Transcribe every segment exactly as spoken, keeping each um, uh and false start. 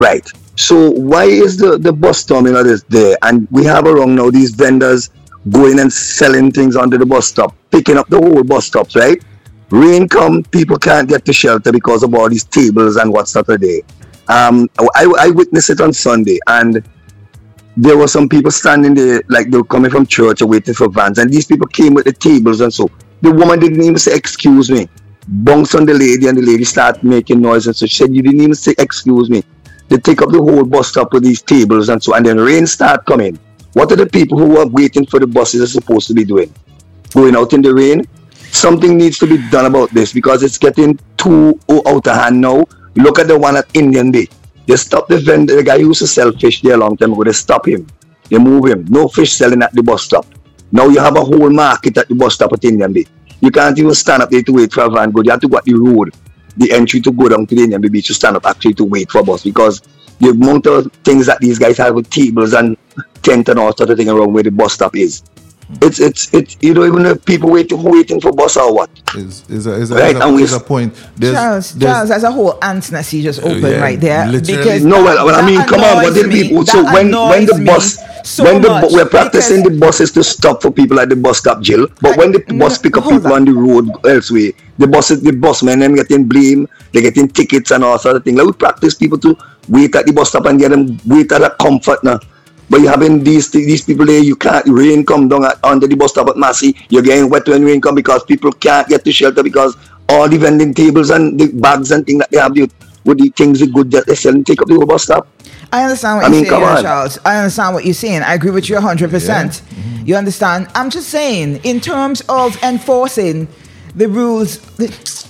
Right. So why is the, the bus terminal is there and we have around now these vendors going and selling things under the bus stop, picking up the whole bus stops, right? Rain come, people can't get to shelter because of all these tables and what's not there. Um, I, I witnessed it on Sunday, and there were some people standing there like they were coming from church or waiting for vans, and these people came with the tables, and so the woman didn't even say excuse me, bounced on the lady, and the lady started making noise, and so she said you didn't even say excuse me. They take up the whole bus stop with these tables and so, and then rain start coming. What are the people who are waiting for the buses are supposed to be doing? Going out in the rain? Something needs to be done about this because it's getting too out of hand now. Look at the one at Indian Bay. They stop the vendor, the guy who used to sell fish there a long time ago. They stop him. They move him. No fish selling at the bus stop. Now you have a whole market at the bus stop at Indian Bay. You can't even stand up there to wait for a van go. You have to go at the road, the entry to go down to the Indian Bay beach to stand up actually to wait for a bus because the amount of things that these guys have with tables and tent and all sort of thing around where the bus stop is. It's it's it's you don't even know if people waiting waiting for bus or what. Is is a, is a, right? is a, is a point. There's, Charles, there's, Charles, there's a whole ants nest you just opened uh, yeah, right there. Literally. Because no, well, well I mean, come on, what did people? So when when the bus so when the we're practicing the buses to stop for people at the bus stop, Jill. But when the no, bus pick up people on. on the road elsewhere, the buses, the busmen, them getting blame, they getting tickets and all sort of thing. Like we practice people to wait at the bus stop and get them wait at a comfort now. But you having these these people there, you can't, rain come down at, under the bus stop at Massey, you're getting wet when rain come because people can't get to shelter because all the vending tables and the bags and things that they have with, with the things the good that they sell and take up the whole bus stop. I understand what I you're mean, saying, on. Charles. I understand what you're saying. I agree with you one hundred percent. Yeah. Mm-hmm. You understand? I'm just saying, in terms of enforcing the rules... The,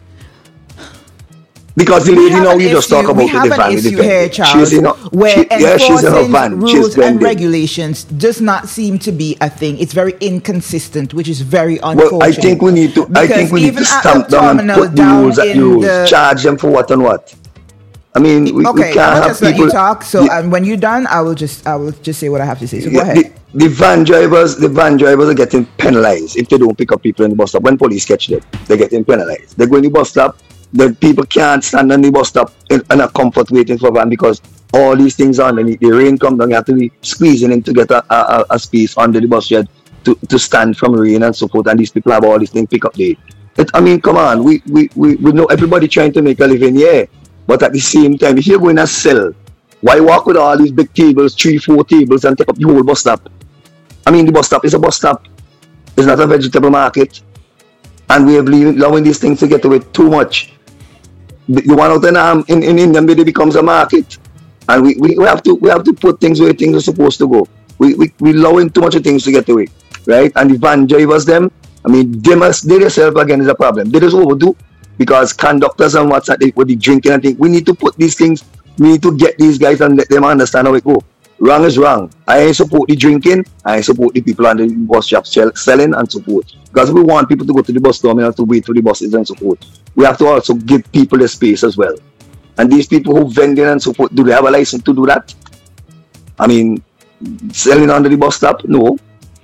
Because the lady now you just talk about we have the an van. issue the here, Charles, she's in a, where she, enforcing yeah, she's in her van. rules she's and regulations does not seem to be a thing. It's very inconsistent, which is very unfortunate. Well, I think we need to. I think we need to stamp down and put the rules at rules. The, charge them for what and what. I mean, we, okay, we can't I'll have just people. Let you talk. So, the, and when you're done, I will just, I will just say what I have to say. So, go the, ahead. The, the van drivers, the van drivers are getting penalized if they don't pick up people in the bus stop. When police catch them, they're getting penalized. They go in the bus stop. The people can't stand on the bus stop in, in a comfort waiting for a van because all these things are underneath. The rain comes down, you have to be squeezing in to get a, a, a space under the bus shed to, to stand from rain and so forth. And these people have all these things pick up there. It, I mean, come on, we, we, we, we know everybody trying to make a living, yeah. But at the same time, if you're going to sell, why walk with all these big tables, three, four tables, and take up the whole bus stop? I mean, the bus stop is a bus stop. It's not a vegetable market. And we are allowing these things to get away too much. The, the one out in, um, in, in Indian Bay becomes a market. And we, we, we have to we have to put things where things are supposed to go. We we we allowing too much of things to get away. Right? And the van drivers, them, I mean, they must, they themselves again is a problem. They just overdo because conductors and what's that, they, with the drinking and things, we need to put these things, we need to get these guys and let them understand how it go. Wrong is wrong. I ain't support the drinking, I ain't support the people on the bus shops selling and support. Because we want people to go to the bus terminal to wait for the buses and support. We have to also give people the space as well. And these people who vending and support, do they have a license to do that? I mean, selling under the bus stop? No.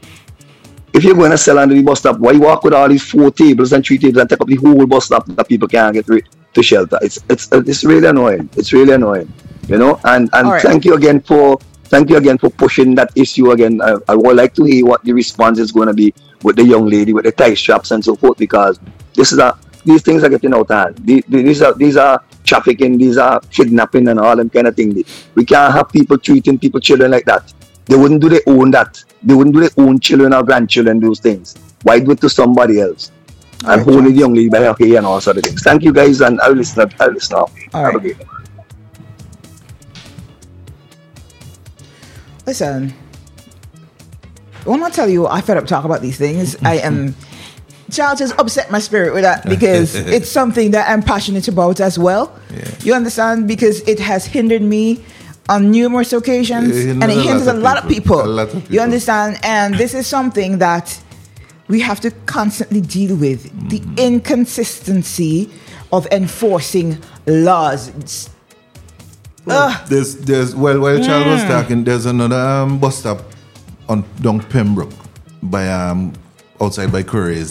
If you're going to sell under the bus stop, why walk with all these four tables and three tables and take up the whole bus stop that people can't get to shelter? It's it's it's really annoying. It's really annoying, you know. And and right. thank you again for thank you again for pushing that issue again. I, I would like to hear what the response is going to be with the young lady with the tie straps and so forth, because this is a these things are getting out of hand. These, these are these are trafficking, these are kidnapping and all them kind of things. We can't have people treating people, children like that. They wouldn't do their own that. They wouldn't do their own children or grandchildren those things. Why do it to somebody else? All and right, hold the young lady by her hair and all sort of things. Thank you guys, and I'll listen. I'll listen now. All Have right. a great day. Listen, when I tell you I fed up talking about these things, I am. Charles has upset my spirit with that because it's something that I'm passionate about as well. Yeah. You understand? Because it has hindered me on numerous occasions, it and it hinders a lot, a lot of people. A lot of people. You understand? And this is something that we have to constantly deal with. Mm. The inconsistency of enforcing laws. Well, there's, there's, well, while mm. Charles was talking, there's another um, bus stop on down Pembroke by um, outside by Curry's.